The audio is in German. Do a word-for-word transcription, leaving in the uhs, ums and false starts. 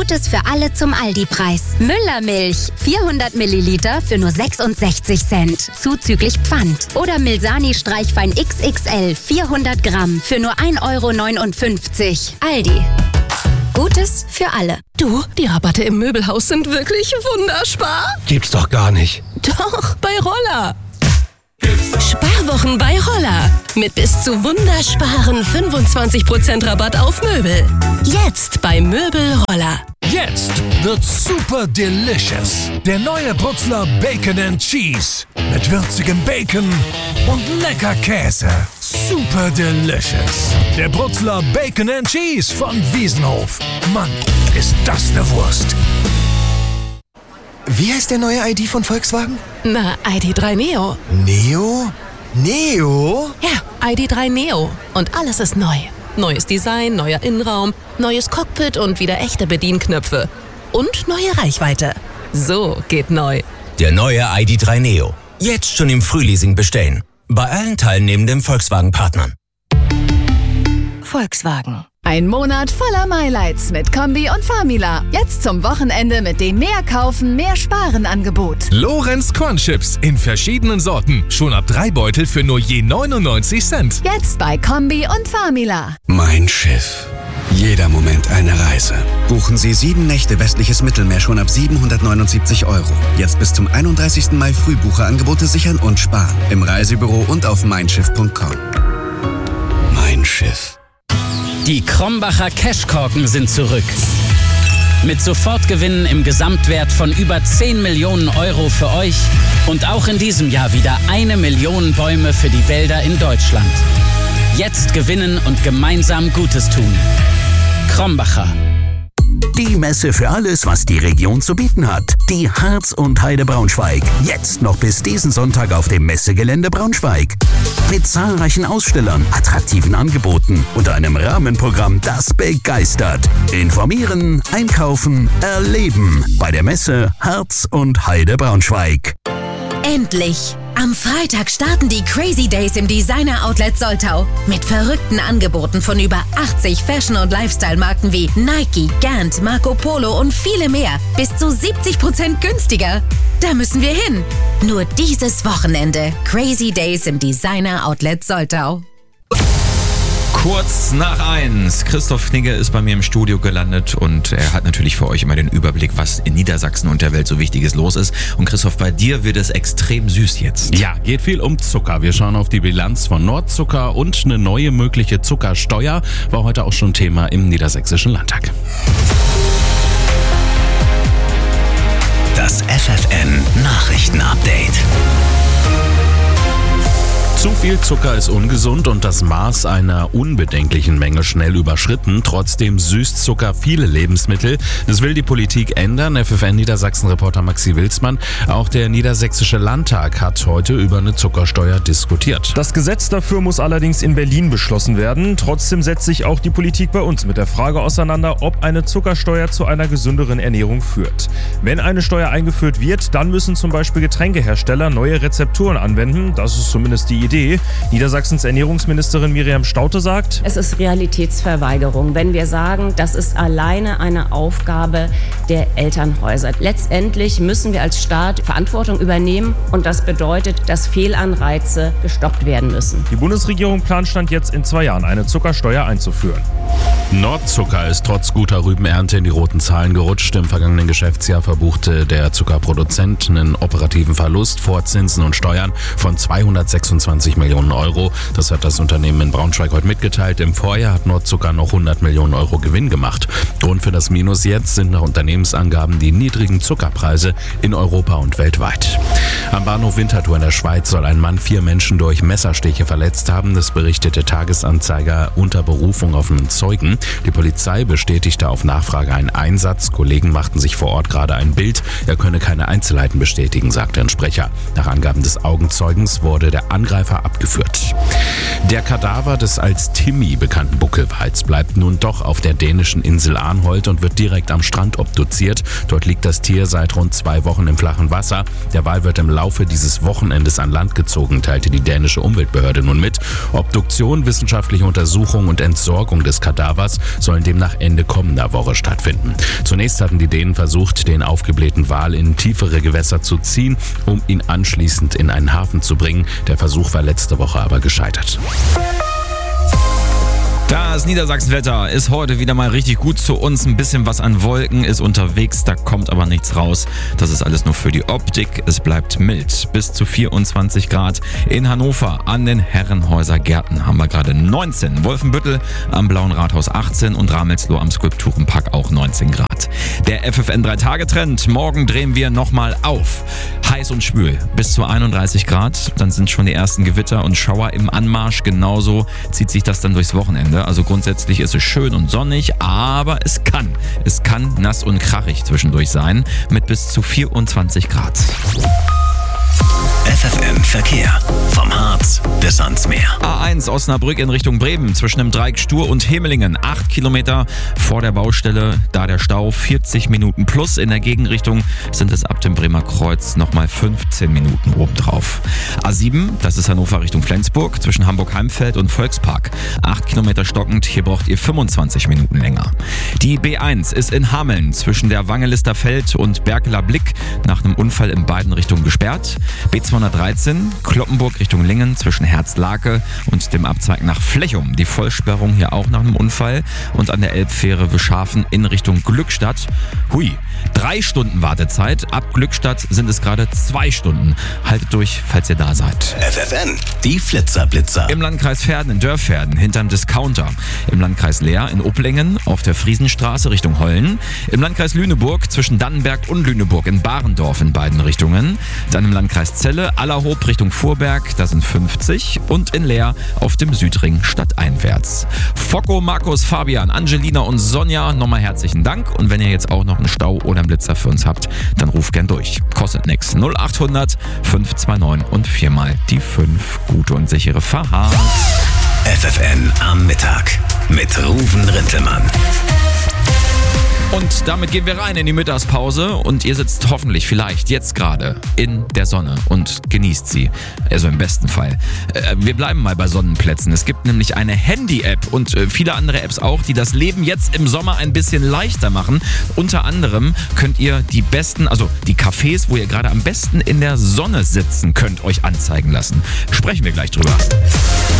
Gutes für alle zum Aldi-Preis. Müllermilch, vierhundert Milliliter für nur sechsundsechzig Cent, zuzüglich Pfand. Oder Milsani Streichwein X X L, vierhundert Gramm für nur ein Euro neunundfünfzig. Aldi. Gutes für alle. Du, die Rabatte im Möbelhaus sind wirklich wunderspar. Gibt's doch gar nicht. Doch, bei Roller. Sparwochen bei Roller. Mit bis zu wundersparen fünfundzwanzig Prozent Rabatt auf Möbel. Jetzt bei Möbel Roller. Jetzt wird super delicious. Der neue Brutzler Bacon and Cheese. Mit würzigem Bacon und lecker Käse. Super delicious. Der Brutzler Bacon and Cheese von Wiesenhof. Mann, ist das eine Wurst. Wie heißt der neue I D von Volkswagen? Na, I D drei Neo. Neo? Neo? Ja, I D drei Neo. Und alles ist neu. Neues Design, neuer Innenraum, neues Cockpit und wieder echte Bedienknöpfe. Und neue Reichweite. So geht neu. Der neue I D drei Neo. Jetzt schon im Frühleasing bestellen. Bei allen teilnehmenden Volkswagen-Partnern. Volkswagen. Ein Monat voller Highlights mit Kombi und Famila. Jetzt zum Wochenende mit dem Mehr kaufen, mehr sparen Angebot. Lorenz Cornchips in verschiedenen Sorten. Schon ab drei Beutel für nur je neunundneunzig Cent. Jetzt bei Kombi und Famila. Mein Schiff. Jeder Moment eine Reise. Buchen Sie sieben Nächte westliches Mittelmeer schon ab siebenhundertneunundsiebzig Euro. Jetzt bis zum einunddreißigsten Mai Frühbucherangebote sichern und sparen. Im Reisebüro und auf mein schiff punkt com. Mein Schiff. Die Krombacher Cashkorken sind zurück. Mit Sofortgewinnen im Gesamtwert von über zehn Millionen Euro für euch und auch in diesem Jahr wieder eine Million Bäume für die Wälder in Deutschland. Jetzt gewinnen und gemeinsam Gutes tun. Krombacher. Die Messe für alles, was die Region zu bieten hat. Die Harz und Heide Braunschweig. Jetzt noch bis diesen Sonntag auf dem Messegelände Braunschweig. Mit zahlreichen Ausstellern, attraktiven Angeboten und einem Rahmenprogramm, das begeistert. Informieren, einkaufen, erleben. Bei der Messe Harz und Heide Braunschweig. Endlich! Am Freitag starten die Crazy Days im Designer Outlet Soltau. Mit verrückten Angeboten von über achtzig Fashion- und Lifestyle-Marken wie Nike, Gant, Marco Polo und viele mehr. Bis zu siebzig Prozent günstiger. Da müssen wir hin. Nur dieses Wochenende. Crazy Days im Designer Outlet Soltau. Kurz nach eins. Christoph Knigge ist bei mir im Studio gelandet und er hat natürlich für euch immer den Überblick, was in Niedersachsen und der Welt so Wichtiges los ist. Und Christoph, bei dir wird es extrem süß jetzt. Ja, geht viel um Zucker. Wir schauen auf die Bilanz von Nordzucker und eine neue mögliche Zuckersteuer war heute auch schon Thema im Niedersächsischen Landtag. Das F F N Nachrichtenupdate. Zu viel Zucker ist ungesund und das Maß einer unbedenklichen Menge schnell überschritten. Trotzdem süßt Zucker viele Lebensmittel. Das will die Politik ändern. F F N Niedersachsen-Reporter Maxi Wilsmann. Auch der Niedersächsische Landtag hat heute über eine Zuckersteuer diskutiert. Das Gesetz dafür muss allerdings in Berlin beschlossen werden. Trotzdem setzt sich auch die Politik bei uns mit der Frage auseinander, ob eine Zuckersteuer zu einer gesünderen Ernährung führt. Wenn eine Steuer eingeführt wird, dann müssen zum Beispiel Getränkehersteller neue Rezepturen anwenden. Das ist zumindest die Idee. Niedersachsens Ernährungsministerin Miriam Staute sagt: Es ist Realitätsverweigerung, wenn wir sagen, das ist alleine eine Aufgabe der Elternhäuser. Letztendlich müssen wir als Staat Verantwortung übernehmen und das bedeutet, dass Fehlanreize gestoppt werden müssen. Die Bundesregierung plant Stand jetzt in zwei Jahren eine Zuckersteuer einzuführen. Nordzucker ist trotz guter Rübenernte in die roten Zahlen gerutscht. Im vergangenen Geschäftsjahr verbuchte der Zuckerproduzent einen operativen Verlust vor Zinsen und Steuern von zweihundertsechsundzwanzig Millionen Euro. Das hat das Unternehmen in Braunschweig heute mitgeteilt. Im Vorjahr hat Nordzucker noch hundert Millionen Euro Gewinn gemacht. Grund für das Minus jetzt sind nach Unternehmensangaben die niedrigen Zuckerpreise in Europa und weltweit. Am Bahnhof Winterthur in der Schweiz soll ein Mann vier Menschen durch Messerstiche verletzt haben. Das berichtete Tagesanzeiger unter Berufung auf einen Zeugen. Die Polizei bestätigte auf Nachfrage einen Einsatz. Kollegen machten sich vor Ort gerade ein Bild. Er könne keine Einzelheiten bestätigen, sagte ein Sprecher. Nach Angaben des Augenzeugens wurde der Angreifer abgeführt. Der Kadaver des als Timmy bekannten Buckelwals bleibt nun doch auf der dänischen Insel Arnholt und wird direkt am Strand obduziert. Dort liegt das Tier seit rund zwei Wochen im flachen Wasser. Der Wal wird im Laufe dieses Wochenendes an Land gezogen, teilte die dänische Umweltbehörde nun mit. Obduktion, wissenschaftliche Untersuchung und Entsorgung des Kadavers Frühjahrs sollen demnach Ende kommender Woche stattfinden. Zunächst hatten die Dänen versucht, den aufgeblähten Wal in tiefere Gewässer zu ziehen, um ihn anschließend in einen Hafen zu bringen. Der Versuch war letzte Woche aber gescheitert. Das Niedersachsenwetter ist heute wieder mal richtig gut zu uns. Ein bisschen was an Wolken ist unterwegs, da kommt aber nichts raus. Das ist alles nur für die Optik. Es bleibt mild. Bis zu vierundzwanzig Grad. In Hannover an den Herrenhäuser Gärten haben wir gerade neunzehn. Wolfenbüttel am Blauen Rathaus achtzehn und Ramelsloh am Skulpturenpark auch neunzehn Grad. Der F F N drei Tage Trend. Morgen drehen wir nochmal auf. Heiß und schwül. Bis zu einunddreißig Grad. Dann sind schon die ersten Gewitter und Schauer im Anmarsch. Genauso zieht sich das dann durchs Wochenende. Also grundsätzlich ist es schön und sonnig, aber es kann. Es kann nass und krachig zwischendurch sein mit bis zu vierundzwanzig Grad. F F M Verkehr. Vom Harz bis ans Meer. A eins Osnabrück in Richtung Bremen zwischen dem Dreieck Stur und Himmelingen. acht Kilometer vor der Baustelle. Da der Stau vierzig Minuten plus. In der Gegenrichtung sind es ab dem Bremer Kreuz nochmal fünfzehn Minuten obendrauf. A sieben, das ist Hannover Richtung Flensburg zwischen Hamburg-Heimfeld und Volkspark. acht Kilometer stockend. Hier braucht ihr fünfundzwanzig Minuten länger. Die B eins ist in Hameln zwischen der Wangelister Feld und Berkeler Blick nach einem Unfall in beiden Richtungen gesperrt. B zweihundertdreizehn, Kloppenburg Richtung Lingen zwischen Herzlake und dem Abzweig nach Flechum. Die Vollsperrung hier auch nach einem Unfall. Und an der Elbfähre Wischhafen in Richtung Glückstadt. Hui, drei Stunden Wartezeit. Ab Glückstadt sind es gerade zwei Stunden. Haltet durch, falls ihr da seid. F F N, die Flitzerblitzer. Im Landkreis Verden in Dörferden hinterm Discounter. Im Landkreis Leer in Oplingen auf der Friesenstraße Richtung Hollen. Im Landkreis Lüneburg zwischen Dannenberg und Lüneburg in Barendorf in beiden Richtungen. Dann im Landkreis Celle, Allerhob Richtung Vorberg, da sind fünfzig. Und in Leer auf dem Südring stadteinwärts. Focko, Markus, Fabian, Angelina und Sonja, nochmal herzlichen Dank. Und wenn ihr jetzt auch noch einen Stau oder einen Blitzer für uns habt, dann ruft gern durch. Kostet nix. null achthundert fünf zwei neun und viermal die fünf. Gute und sichere Fahrt. F F N am Mittag mit Ruven Rintelmann. Und damit gehen wir rein in die Mittagspause und ihr sitzt hoffentlich vielleicht jetzt gerade in der Sonne und genießt sie. Also im besten Fall. Wir bleiben mal bei Sonnenplätzen. Es gibt nämlich eine Handy-App und viele andere Apps auch, die das Leben jetzt im Sommer ein bisschen leichter machen. Unter anderem könnt ihr die besten, also die Cafés, wo ihr gerade am besten in der Sonne sitzen könnt, euch anzeigen lassen. Sprechen wir gleich drüber.